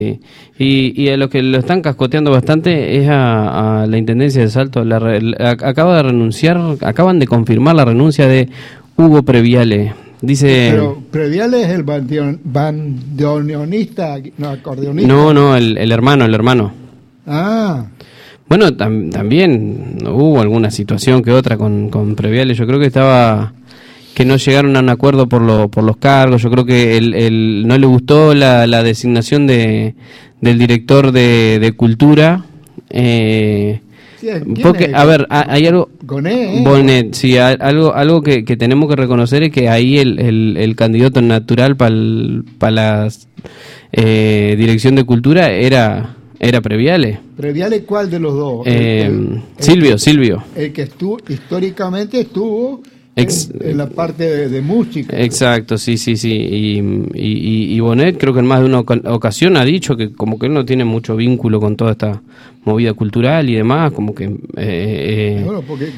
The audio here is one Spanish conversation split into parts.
Y a los que lo están cascoteando bastante es a la Intendencia de Salto. Acaba de renunciar, acaban de confirmar la renuncia de Hugo Previale. Dice... Pero Previale es el bandoneonista, no, acordeonista. No, el hermano. Ah. Bueno, también hubo alguna situación que otra con Previale. Yo creo que no llegaron a un acuerdo por los cargos. Yo creo que no le gustó la designación del director de Cultura. Porque, a ver, hay algo... Bonet, sí, algo que tenemos que reconocer es que ahí el candidato natural para la dirección de Cultura era Previale. ¿Previale cuál de los dos? Silvio. El que históricamente estuvo en la parte de música. Exacto, sí. Y Bonet creo que en más de una ocasión ha dicho que como que él no tiene mucho vínculo con toda esta movida cultural y demás, como que... Bueno, porque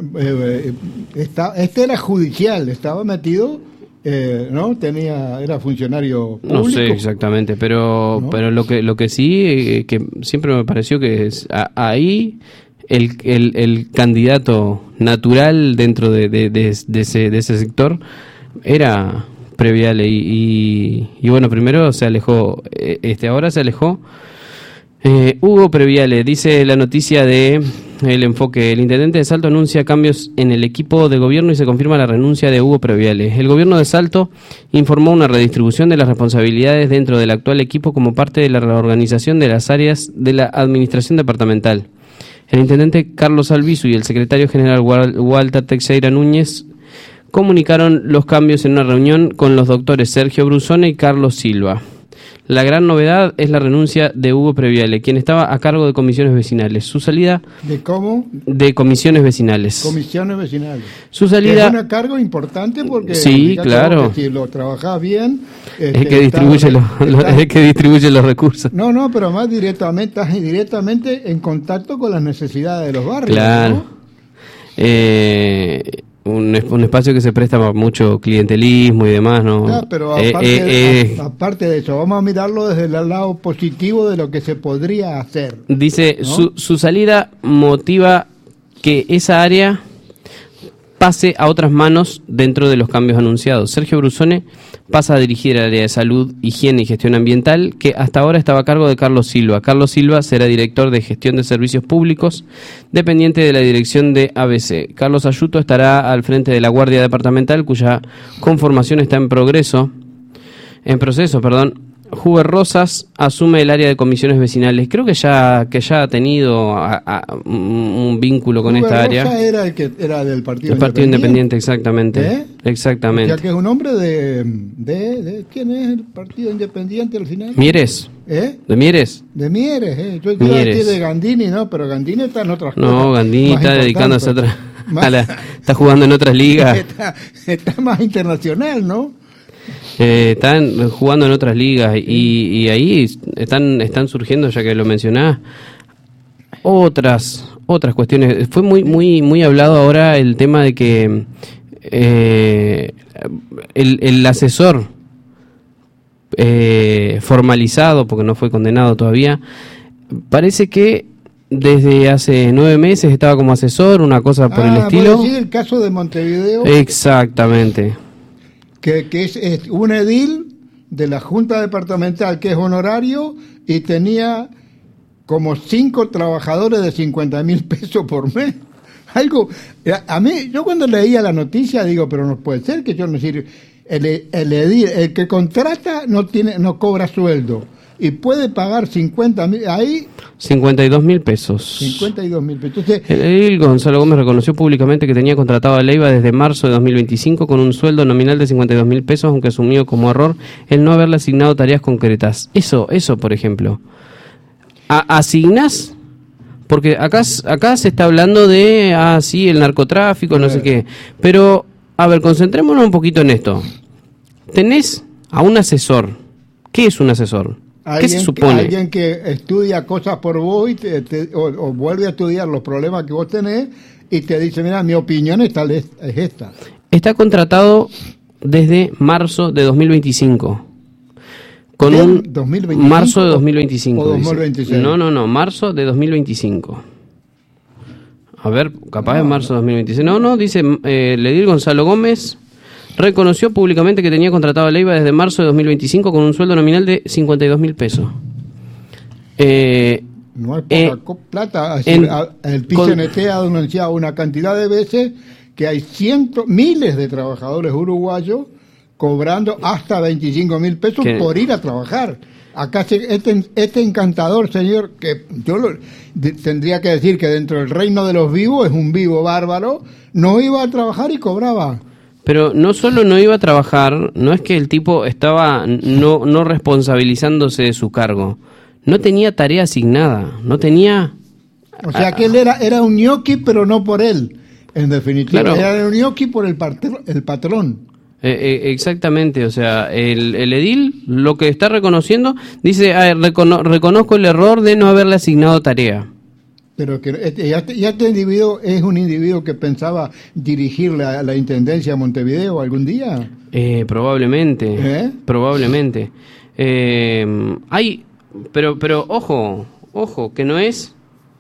este era judicial, estaba metido... ¿no? Era funcionario público. No sé exactamente, pero lo que sí, que siempre me pareció que es ahí el candidato natural dentro de ese sector era Previale y bueno, primero se alejó, ahora se alejó Hugo Previale. Dice la noticia de El Enfoque: el intendente de Salto anuncia cambios en el equipo de gobierno y se confirma la renuncia de Hugo Previale. El gobierno de Salto informó una redistribución de las responsabilidades dentro del actual equipo como parte de la reorganización de las áreas de la administración departamental. El intendente Carlos Albizu y el secretario general Walter Teixeira Núñez comunicaron los cambios en una reunión con los doctores Sergio Brusone y Carlos Silva. La gran novedad es la renuncia de Hugo Previale, quien estaba a cargo de comisiones vecinales. Su salida... ¿De cómo? De comisiones vecinales. Comisiones vecinales. Su salida... Es un cargo importante porque... Sí, claro. Si lo trabajás bien... Es que distribuye los recursos. No, pero más estás directamente en contacto con las necesidades de los barrios. Claro. ¿No? Un espacio que se presta para mucho clientelismo y demás, ¿no? Claro, pero aparte de eso, vamos a mirarlo desde el lado positivo de lo que se podría hacer. Dice, ¿no? Su salida motiva que esa área pase a otras manos dentro de los cambios anunciados. Sergio Brusone pasa a dirigir el área de salud, higiene y gestión ambiental, que hasta ahora estaba a cargo de Carlos Silva. Carlos Silva será director de gestión de servicios públicos, dependiente de la dirección de ABC. Carlos Ayuto estará al frente de la Guardia Departamental, cuya conformación está en proceso. Huber Rosas asume el área de comisiones vecinales. Creo que ya ha tenido un vínculo con Huber esta área. Rosas era el que era del Partido Independiente, exactamente. Exactamente. Ya que es un hombre de ¿quién es el Partido Independiente al final? Mieres. ¿De Mieres? De Mieres, Yo iba a decir de Gandini, ¿no? Pero Gandini está en otras cosas. No, Gandini está dedicándose a otra... está jugando en otras ligas. Está más internacional, ¿no? Están jugando en otras ligas y ahí están surgiendo, ya que lo mencionás, otras cuestiones. Fue muy hablado ahora el tema de que el asesor formalizado, porque no fue condenado todavía, parece que desde hace 9 meses estaba como asesor, una cosa por el estilo. Sí, el caso de Montevideo. Exactamente. Que es un edil de la Junta Departamental que es honorario y tenía como 5 trabajadores de 50.000 pesos por mes. Algo, a mí, yo cuando leía la noticia digo, pero no puede ser que yo no sirva. El edil, el que contrata no cobra sueldo y puede pagar 50.000, ahí 52.000 pesos. 52.000 pesos. Entonces, el edil Gonzalo Gómez reconoció públicamente que tenía contratado a Leiva desde marzo de 2025 con un sueldo nominal de 52.000 pesos, aunque asumió como error el no haberle asignado tareas concretas. Eso, por ejemplo. ¿Asignás? Porque acá se está hablando de, sí, el narcotráfico, no sé qué. Pero, a ver, concentrémonos un poquito en esto. Tenés a un asesor. ¿Qué es un asesor? ¿Qué se supone? Alguien que estudia cosas por vos y o vuelve a estudiar los problemas que vos tenés y te dice, mira, mi opinión es esta. Está contratado desde marzo de 2025. Con un 2025, marzo de 2025. ¿O 2026? No, marzo de 2025. A ver, capaz es marzo de 2026. No, dice el edil Gonzalo Gómez reconoció públicamente que tenía contratado a Leiva desde marzo de 2025 con un sueldo nominal de 52.000 pesos. No hay poca plata. El PCNT ha denunciado una cantidad de veces que hay miles de trabajadores uruguayos cobrando hasta 25.000 pesos por ir a trabajar. Acá este encantador señor, que yo tendría que decir que dentro del reino de los vivos es un vivo bárbaro, no iba a trabajar y cobraba. Pero no solo no iba a trabajar, no es que el tipo estaba no responsabilizándose de su cargo, no tenía tarea asignada, no tenía... O sea que él era un ñoqui, pero no por él, en definitiva. Claro. Era un ñoqui por el patrón. Exactamente, o sea, el edil lo que está reconociendo, dice, reconozco el error de no haberle asignado tarea. Pero que este individuo es un individuo que pensaba dirigir la Intendencia de Montevideo algún día. Probablemente. Pero ojo, que no es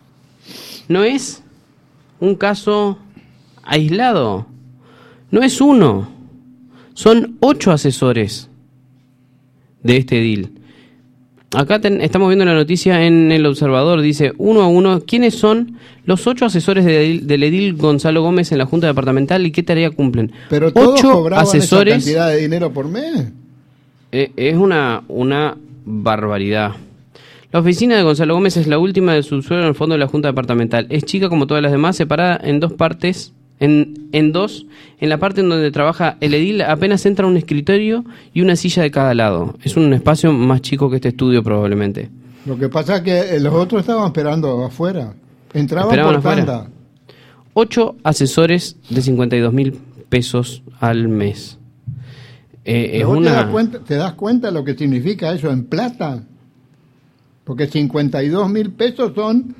un caso aislado, no es uno, son 8 asesores de este edil. Acá estamos viendo la noticia en El Observador, dice 1 a 1, ¿quiénes son los 8 asesores del edil Gonzalo Gómez en la Junta Departamental y qué tarea cumplen? Pero todos cobraban asesores, esa cantidad de dinero por mes. Es una barbaridad. La oficina de Gonzalo Gómez es la última del subsuelo en el fondo de la Junta Departamental. Es chica como todas las demás, separada en dos partes. En dos, en la parte en donde trabaja el edil apenas entra un escritorio y una silla de cada lado. Es un espacio más chico que este estudio probablemente. Lo que pasa es que los otros estaban esperando afuera. Entraban por tanda. 8 asesores de 52.000 pesos al mes. ¿Te das cuenta lo que significa eso en plata? Porque 52.000 pesos son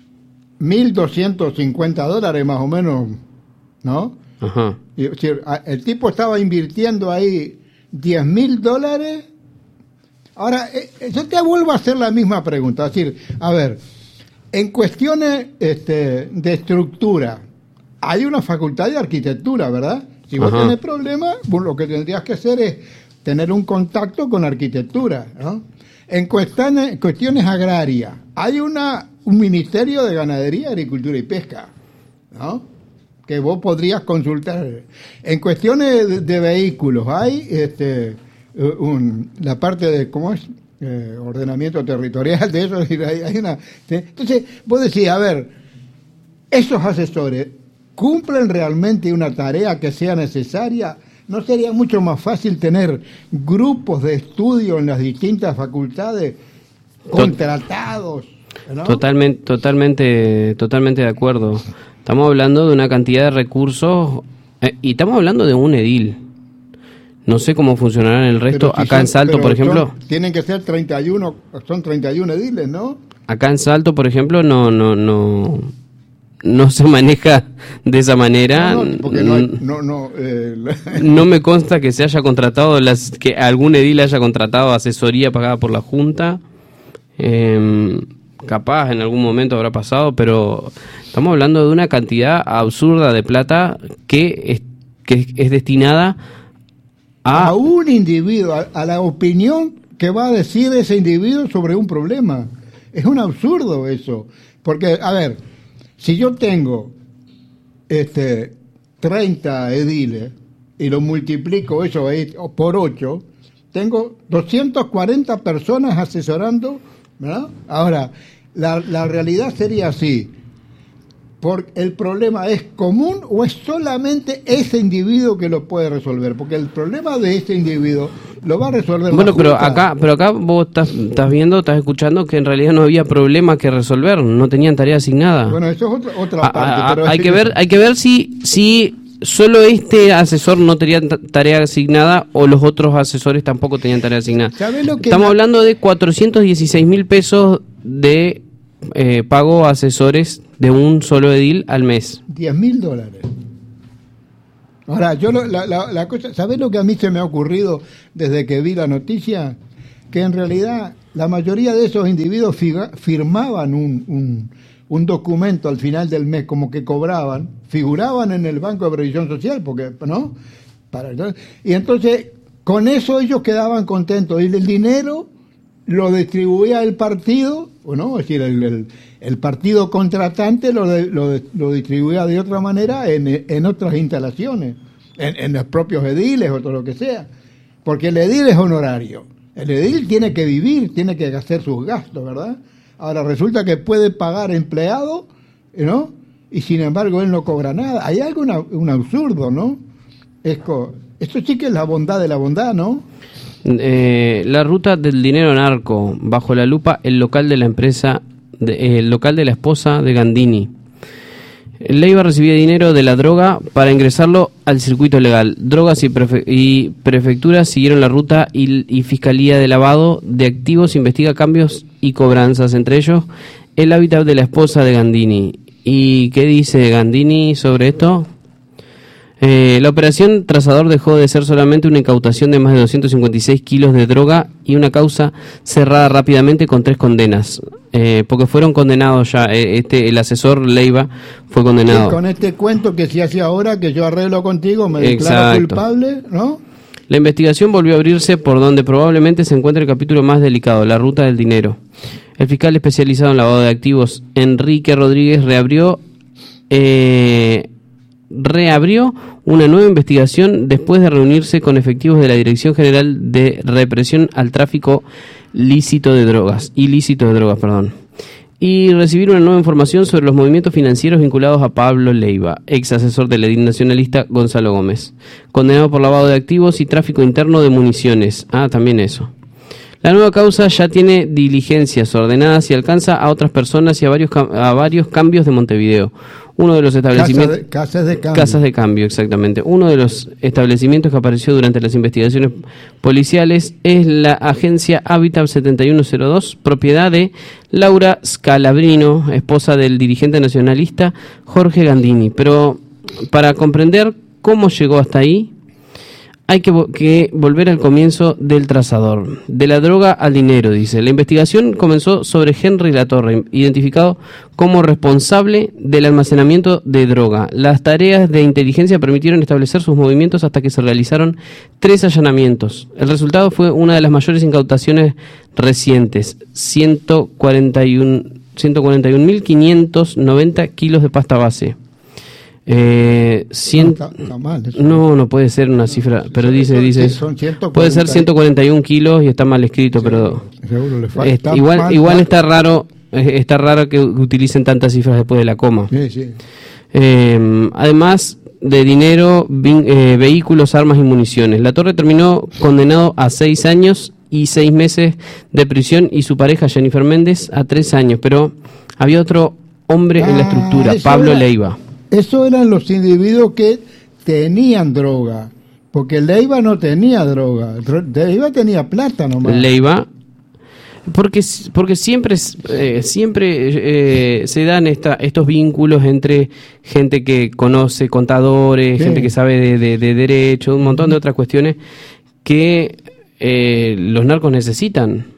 $1.250 más o menos, ¿no? Ajá. El tipo estaba invirtiendo ahí $10.000. Ahora, yo te vuelvo a hacer la misma pregunta. Es decir, a ver, en cuestiones de estructura, hay una facultad de arquitectura, ¿verdad? Si vos tenés problemas, lo que tendrías que hacer es tener un contacto con arquitectura, ¿no? En cuestiones agrarias, hay un Ministerio de Ganadería, Agricultura y Pesca, ¿no? Que vos podrías consultar. En cuestiones de vehículos, hay la parte de, ¿cómo es? Ordenamiento territorial, de eso. Hay una, entonces, vos decís, a ver, esos asesores cumplen realmente una tarea que sea necesaria. ¿No sería mucho más fácil tener grupos de estudio en las distintas facultades contratados, ¿no? Totalmente de acuerdo. Estamos hablando de una cantidad de recursos y estamos hablando de un edil. No sé cómo funcionará en el resto. Acá en Salto, por ejemplo, tienen que ser 31, son 31 ediles, ¿no? Acá en Salto, por ejemplo, no se maneja de esa manera. No me consta que se haya contratado que algún edil haya contratado asesoría pagada por la Junta. Capaz en algún momento habrá pasado, pero estamos hablando de una cantidad absurda de plata que es destinada a un individuo, a la opinión que va a decir ese individuo sobre un problema. Es un absurdo eso, porque, a ver, si yo tengo 30 ediles y lo multiplico eso por 8, tengo 240 personas asesorando, ¿verdad? Ahora, la realidad sería así. ¿El problema es común o es solamente ese individuo que lo puede resolver? Porque el problema de ese individuo lo va a resolver. Bueno, pero acá vos estás escuchando que en realidad no había problema que resolver, no tenían tarea asignada. Bueno, eso es otra parte. Pero hay que ver si solo este asesor no tenía tarea asignada o los otros asesores tampoco tenían tarea asignada. Estamos hablando de 416.000 pesos de pago a asesores de un solo edil al mes. $10.000. Ahora, yo la cosa, ¿sabés lo que a mí se me ha ocurrido desde que vi la noticia? que en realidad la mayoría de esos individuos firmaban un documento al final del mes, como que cobraban, figuraban en el Banco de Previsión Social, porque, ¿no? Y entonces, con eso ellos quedaban contentos, y el dinero lo distribuía el partido, ¿no? Es decir, el partido contratante lo distribuía de otra manera en otras instalaciones, en los propios ediles o todo lo que sea, porque el edil es honorario, el edil tiene que vivir, tiene que hacer sus gastos, ¿verdad? Ahora resulta que puede pagar empleado, ¿no? Y sin embargo él no cobra nada. Hay algo un absurdo, ¿no? Esto sí que es la bondad de la bondad, ¿no? La ruta del dinero narco, bajo la lupa el local de la empresa, el local de la esposa de Gandini. Leiva recibía dinero de la droga para ingresarlo al circuito legal. Drogas y prefecturas siguieron la ruta y Fiscalía de Lavado de Activos investiga cambios y cobranzas, entre ellos el hábitat de la esposa de Gandini. ¿Y qué dice Gandini sobre esto? La operación Trazador dejó de ser solamente una incautación de más de 256 kilos de droga y una causa cerrada rápidamente con 3 condenas, porque fueron condenados ya, el asesor Leiva fue condenado. Sí, con este cuento que se hace ahora, que yo arreglo contigo, me declaro culpable, ¿no? La investigación volvió a abrirse por donde probablemente se encuentre el capítulo más delicado, la ruta del dinero. El fiscal especializado en lavado de activos, Enrique Rodríguez, reabrió una nueva investigación después de reunirse con efectivos de la Dirección General de Represión al Tráfico ilícito de drogas, y recibir una nueva información sobre los movimientos financieros vinculados a Pablo Leiva, ex asesor del edil nacionalista Gonzalo Gómez, condenado por lavado de activos y tráfico interno de municiones. También eso. La nueva causa ya tiene diligencias ordenadas y alcanza a otras personas y a varios cambios de Montevideo. Uno de los establecimientos... Casas de cambio. Casas de cambio, exactamente. Uno de los establecimientos que apareció durante las investigaciones policiales es la agencia Habitat 7102, propiedad de Laura Scalabrino, esposa del dirigente nacionalista Jorge Gandini. Pero para comprender cómo llegó hasta ahí, hay que volver al comienzo del trazador. De la droga al dinero, dice. La investigación comenzó sobre Henry Latorre, identificado como responsable del almacenamiento de droga. Las tareas de inteligencia permitieron establecer sus movimientos hasta que se realizaron 3 allanamientos. El resultado fue una de las mayores incautaciones recientes, 141.590 kilos de pasta base. Está mal eso. No puede ser una cifra, pero dice puede ser 141 kilos y está mal escrito, sí, pero igual está raro que utilicen tantas cifras después de la coma. Sí. Además de dinero, vehículos, armas y municiones. Latorre terminó condenado a 6 años y 6 meses de prisión y su pareja Jennifer Méndez a 3 años, pero había otro hombre en la estructura, Pablo Leiva. Esos eran los individuos que tenían droga, porque Leiva no tenía droga, Leiva tenía plata nomás. Leiva, porque siempre se dan estos vínculos entre gente que conoce, contadores, gente que sabe de derecho, un montón de otras cuestiones que los narcos necesitan.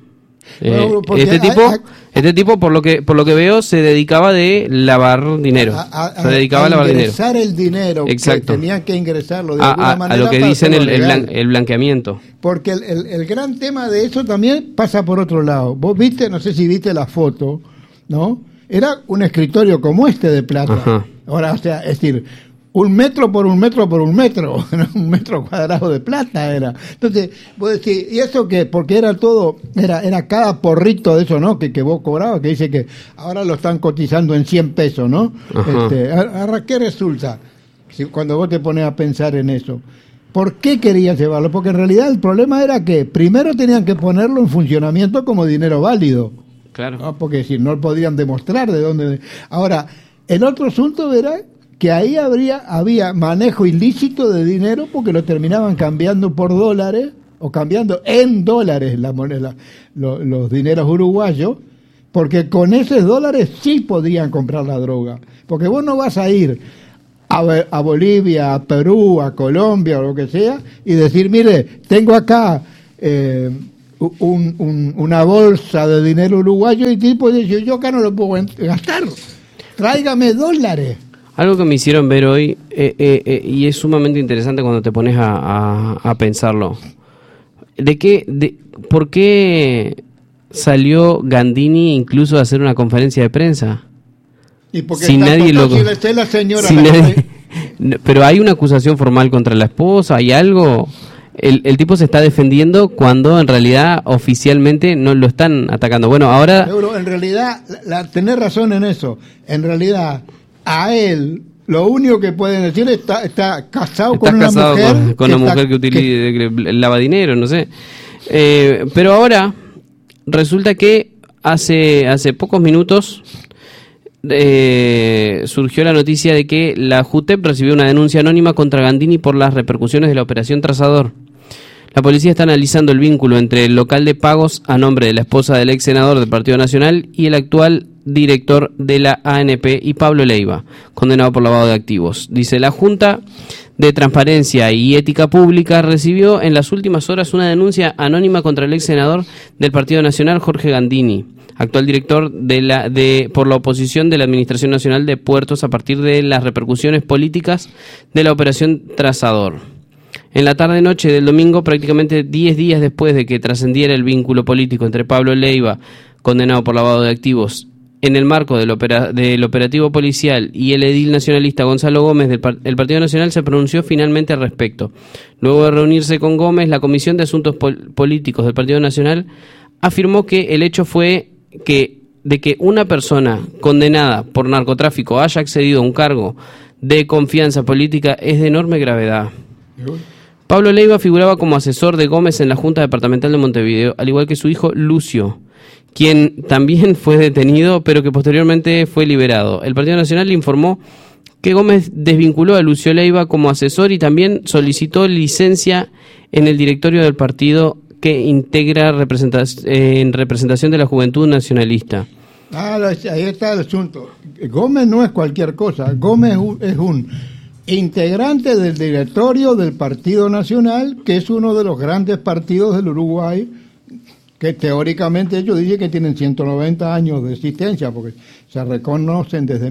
Este tipo por lo que veo se dedicaba de lavar dinero, ingresar el dinero. Exacto. Tenían que ingresarlo de alguna manera a lo que dicen el blanqueamiento, porque el gran tema de eso también pasa por otro lado. Vos viste, no sé si viste la foto, ¿no? Era un escritorio como este de plata. Ajá. Ahora, o sea, es decir, 1 metro por 1 metro por 1 metro, 1 metro cuadrado de plata era. Entonces, vos decís, ¿y eso qué? Porque era todo, era cada porrito de eso, ¿no? Que vos cobrabas, que dice que ahora lo están cotizando en 100 pesos, ¿no? Ahora, ¿qué resulta? Cuando vos te pones a pensar en eso. ¿Por qué querían llevarlo? Porque en realidad el problema era que primero tenían que ponerlo en funcionamiento como dinero válido. Claro. ¿No? Porque si no podían demostrar de dónde. Ahora, el otro asunto era que ahí había manejo ilícito de dinero porque lo terminaban cambiando por dólares o cambiando en dólares la moneda, los dineros uruguayos, porque con esos dólares sí podían comprar la droga. Porque vos no vas a ir a Bolivia, a Perú, a Colombia o lo que sea y decir, mire, tengo acá una bolsa de dinero uruguayo y el tipo dice, yo acá no lo puedo gastar, tráigame dólares. Algo que me hicieron ver hoy, y es sumamente interesante cuando te pones a pensarlo. ¿Por qué salió Gandini incluso a hacer una conferencia de prensa? Y porque si nadie lo... si la señora... Si nadie... Pero hay una acusación formal contra la esposa, hay algo... El tipo se está defendiendo cuando en realidad oficialmente no lo están atacando. Bueno, ahora... Pero en realidad, tenés razón en eso. En realidad, a él, lo único que pueden decir está casado con una mujer... con una mujer que utiliza, lava dinero, no sé. Pero ahora resulta que hace pocos minutos surgió la noticia de que la JUTEP recibió una denuncia anónima contra Gandini por las repercusiones de la operación Trazador. La policía está analizando el vínculo entre el local de pagos a nombre de la esposa del ex senador del Partido Nacional y el actual director de la ANP y Pablo Leiva, condenado por lavado de activos. Dice, la Junta de Transparencia y Ética Pública recibió en las últimas horas una denuncia anónima contra el ex senador del Partido Nacional, Jorge Gandini, actual director por la oposición de la Administración Nacional de Puertos a partir de las repercusiones políticas de la operación Trazador. En la tarde-noche del domingo, prácticamente 10 días después de que trascendiera el vínculo político entre Pablo Leiva, condenado por lavado de activos, en el marco del operativo policial, y el edil nacionalista Gonzalo Gómez del Partido Nacional se pronunció finalmente al respecto. Luego de reunirse con Gómez, la Comisión de Asuntos Políticos del Partido Nacional afirmó que el hecho fue de que una persona condenada por narcotráfico haya accedido a un cargo de confianza política es de enorme gravedad. Pablo Leiva figuraba como asesor de Gómez en la Junta Departamental de Montevideo, al igual que su hijo Lucio, quien también fue detenido, pero que posteriormente fue liberado. El Partido Nacional informó que Gómez desvinculó a Lucio Leiva como asesor y también solicitó licencia en el directorio del partido que integra en representación de la Juventud Nacionalista. Ahí está el asunto. Gómez no es cualquier cosa. Gómez es un integrante del directorio del Partido Nacional, que es uno de los grandes partidos del Uruguay, que teóricamente ellos dicen que tienen 190 años de existencia, porque se reconocen desde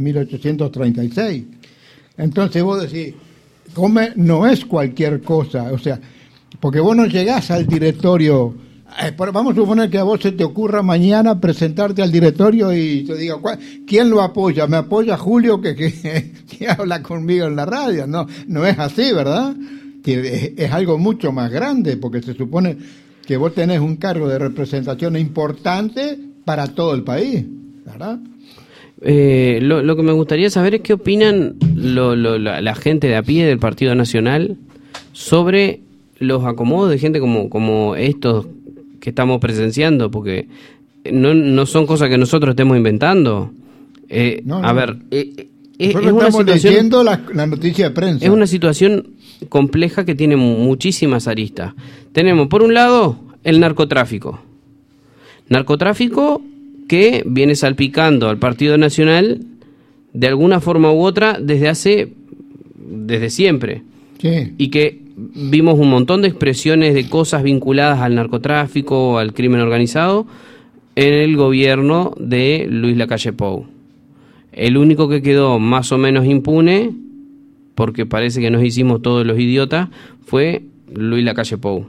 1836. Entonces vos decís, Gómez no es cualquier cosa, o sea, porque vos no llegás al directorio, vamos a suponer que a vos se te ocurra mañana presentarte al directorio y te diga, ¿quién lo apoya? ¿Me apoya Julio que habla conmigo en la radio? No es así, ¿verdad? Es algo mucho más grande, porque se supone que vos tenés un cargo de representación importante para todo el país, ¿verdad? Lo que me gustaría saber es qué opinan la gente de a pie del Partido Nacional sobre los acomodos de gente como estos que estamos presenciando, porque no son cosas que nosotros estemos inventando. A ver, es una estamos situación, leyendo la noticia de prensa. Es una situación compleja que tiene muchísimas aristas. Tenemos, por un lado, el narcotráfico. Narcotráfico que viene salpicando al Partido Nacional de alguna forma u otra desde siempre. Sí. Y que vimos un montón de expresiones de cosas vinculadas al narcotráfico, al crimen organizado, en el gobierno de Luis Lacalle Pou. El único que quedó más o menos impune, porque parece que nos hicimos todos los idiotas, fue Luis Lacalle Pou.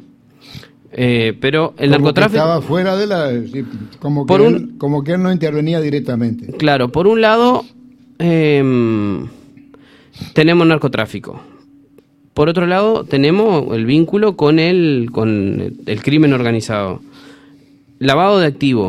Pero el narcotráfico estaba fuera de la... como que él no intervenía directamente. Claro, por un lado tenemos narcotráfico. Por otro lado, tenemos el vínculo con el crimen organizado. Lavado de activos.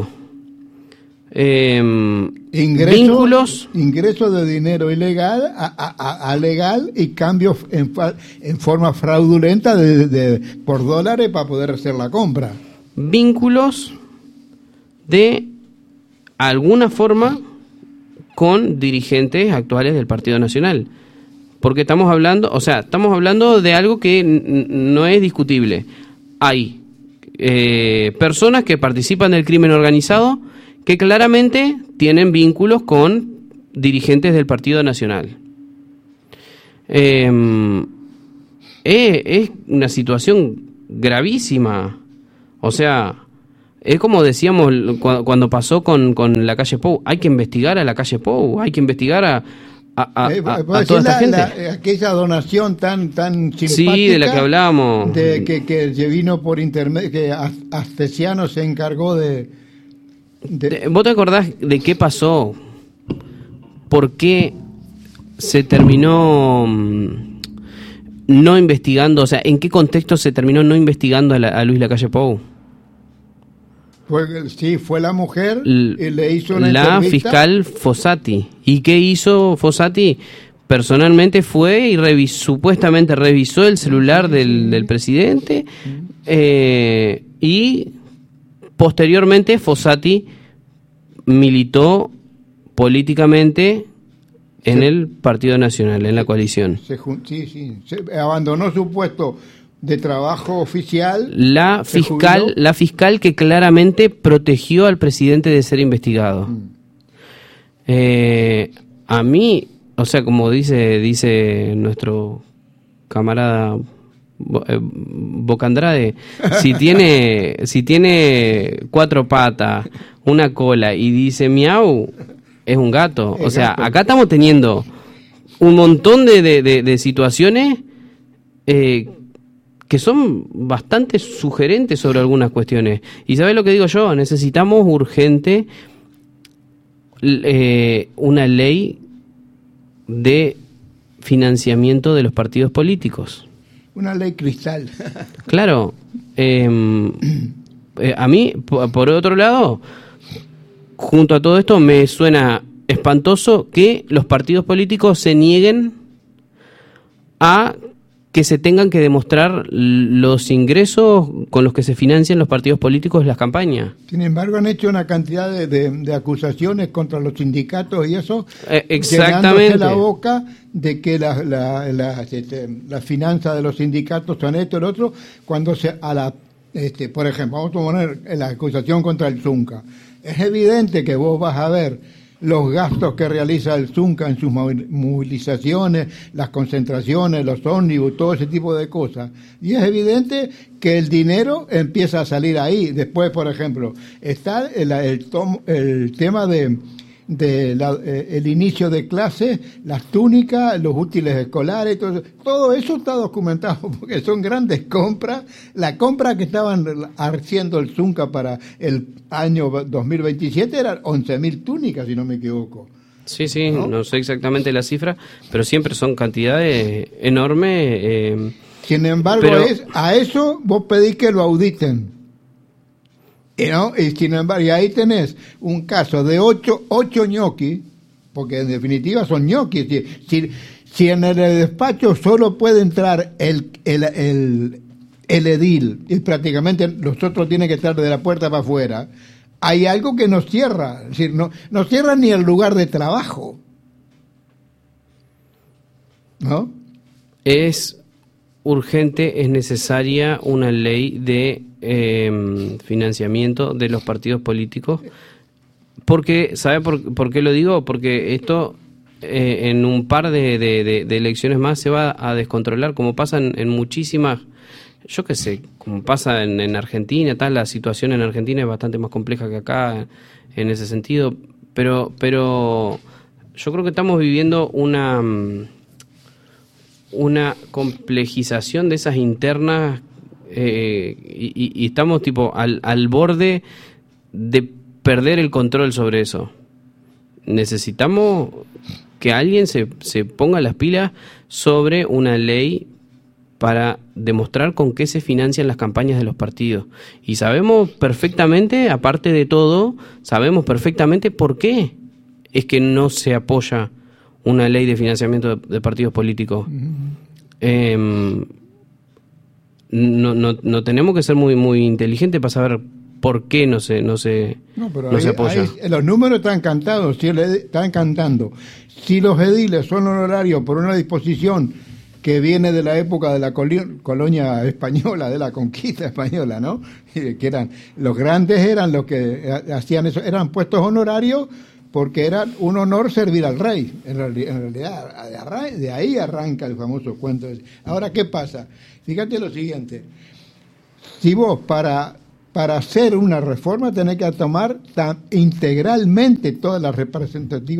Vínculos. Ingreso de dinero ilegal a legal y cambios en forma fraudulenta por dólares para poder hacer la compra. Vínculos de alguna forma con dirigentes actuales del Partido Nacional. Porque estamos hablando de algo que no es discutible. Hay personas que participan del crimen organizado que claramente tienen vínculos con dirigentes del Partido Nacional. Es una situación gravísima. O sea, Es como decíamos cuando pasó con la calle Pou. Hay que investigar a la calle Pou, hay que investigar a toda esta gente. Aquella donación tan simpática. Sí, de la que hablábamos. De que vino por intermedio, que Astesiano se encargó de... ¿Vos te acordás de qué pasó? ¿Por qué se terminó no investigando? O sea, ¿en qué contexto se terminó no investigando a Luis Lacalle Pou? Fue la mujer y le hizo una la entrevista. Fiscal Fossati. ¿Y qué hizo Fossati? Personalmente fue y supuestamente revisó el celular del presidente, y posteriormente Fossati militó políticamente en el Partido Nacional, en la coalición. Se abandonó su puesto de trabajo oficial. La fiscal que claramente protegió al presidente de ser investigado. A mí, o sea, como dice nuestro camarada Bocandrade, si tiene 4 patas, una cola y dice miau, es un gato. O sea, acá estamos teniendo un montón de situaciones que son bastante sugerentes sobre algunas cuestiones. ¿Y sabés lo que digo yo? Necesitamos urgente una ley de financiamiento de los partidos políticos. Una ley cristal. Claro. A mí, por otro lado, junto a todo esto, me suena espantoso que los partidos políticos se nieguen a que se tengan que demostrar los ingresos con los que se financian los partidos políticos las campañas. Sin embargo, han hecho una cantidad de acusaciones contra los sindicatos y eso, exactamente, llenándose la boca de que las finanzas de los sindicatos son esto y lo otro, cuando por ejemplo, vamos a poner la acusación contra el Zunca. Es evidente que vos vas a ver los gastos que realiza el Zunca en sus movilizaciones, las concentraciones, los ómnibus, todo ese tipo de cosas. Y es evidente que el dinero empieza a salir ahí. Después, por ejemplo, está el tema el inicio de clases, las túnicas, los útiles escolares, todo eso está documentado porque son grandes compras. La compra que estaban haciendo el Zunca para el año 2027 eran 11.000 túnicas, si no me equivoco. Sí, no sé exactamente la cifra, pero siempre son cantidades enormes. Sin embargo, a eso vos pedís que lo auditen. Y sin embargo, y ahí tenés un caso de 8 ñoquis, porque en definitiva son ñoquis. Si en el despacho solo puede entrar el edil y prácticamente los otros tienen que estar de la puerta para afuera, hay algo que nos cierra. Es decir, no cierra ni el lugar de trabajo. ¿No? Es urgente, es necesaria una ley de financiamiento de los partidos políticos, porque ¿sabe por qué lo digo? Porque esto en un par de elecciones más se va a descontrolar, como pasa en muchísimas, yo qué sé, como pasa en Argentina, la situación en Argentina es bastante más compleja que acá en ese sentido, pero yo creo que estamos viviendo una complejización de esas internas, y estamos tipo al borde de perder el control sobre eso. Necesitamos que alguien se ponga las pilas sobre una ley para demostrar con qué se financian las campañas de los partidos. Y sabemos perfectamente, aparte de todo, sabemos perfectamente por qué es que no se apoya una ley de financiamiento de partidos políticos. No tenemos que ser muy inteligentes para saber por qué no se apoya. Los números están cantando. Si los ediles son honorarios por una disposición que viene de la época de la colonia española, de la conquista española, ¿no? Que eran los grandes, eran los que hacían eso, eran puestos honorarios porque era un honor servir al rey. En realidad, de ahí arranca el famoso cuento. Ahora, ¿qué pasa? Fíjate lo siguiente. Si vos para para hacer una reforma tenés que tomar integralmente todas las representativas